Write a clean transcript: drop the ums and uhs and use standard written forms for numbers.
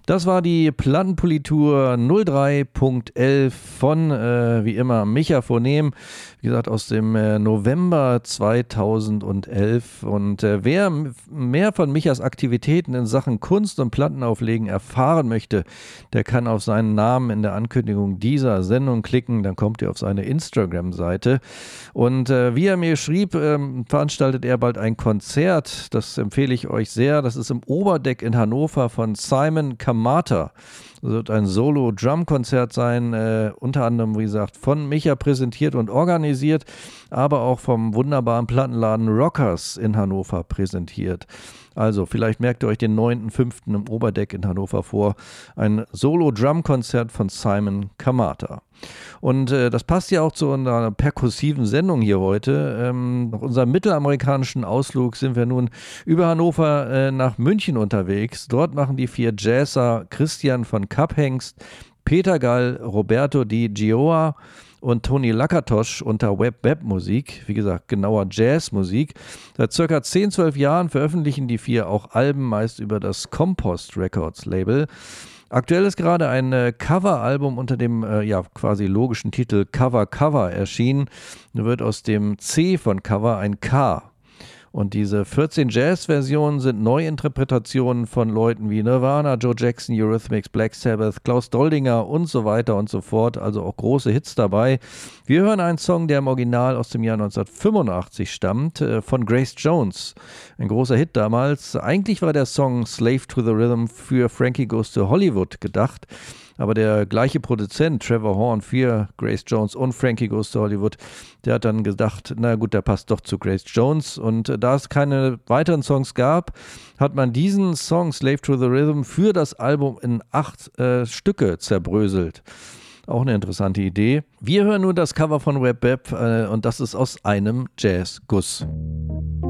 Das war die Plattenpolitur 03.11 von, wie immer, Micha Phonem, wie gesagt, aus dem November 2011. Und wer mehr von Michas Aktivitäten in Sachen Kunst und Plattenauflegen erfahren möchte, der kann auf seinen Namen in der Ankündigung dieser Sendung klicken, dann kommt ihr auf seine Instagram-Seite. Und wie er mir schrieb, veranstaltet er bald ein Konzert, das empfehle ich euch sehr. Das ist im Oberdeck in Hannover von Simon Kamata. Das wird ein Solo-Drum-Konzert sein, unter anderem, wie gesagt, von Micha präsentiert und organisiert, aber auch vom wunderbaren Plattenladen Rockers in Hannover präsentiert. Also, vielleicht merkt ihr euch den 9.5. im Oberdeck in Hannover vor. Ein Solo-Drum-Konzert von Simon Kamata. Und das passt ja auch zu einer perkussiven Sendung hier heute. Nach unserem mittelamerikanischen Ausflug sind wir nun über Hannover nach München unterwegs. Dort machen die 4 Jazzer Christian von Kapphengst, Peter Gall, Roberto Di Gioia und Toni Lakatosch unter Web-Musik, wie gesagt, genauer Jazzmusik. Seit circa 10, 12 Jahren veröffentlichen die 4 auch Alben, meist über das Compost Records Label. Aktuell ist gerade ein Coveralbum unter dem quasi logischen Titel Cover Cover erschienen. Da wird aus dem C von Cover ein K. Und diese 14 Jazz-Versionen sind Neuinterpretationen von Leuten wie Nirvana, Joe Jackson, Eurythmics, Black Sabbath, Klaus Doldinger und so weiter und so fort. Also auch große Hits dabei. Wir hören einen Song, der im Original aus dem Jahr 1985 stammt, von Grace Jones. Ein großer Hit damals. Eigentlich war der Song Slave to the Rhythm für Frankie Goes to Hollywood gedacht. Aber der gleiche Produzent, Trevor Horn, für Grace Jones und Frankie Goes to Hollywood, der hat dann gedacht, na gut, der passt doch zu Grace Jones. Und da es keine weiteren Songs gab, hat man diesen Song Slave to the Rhythm für das Album in 8 Stücke zerbröselt. Auch eine interessante Idee. Wir hören nun das Cover von Web und das ist aus einem Jazzguss.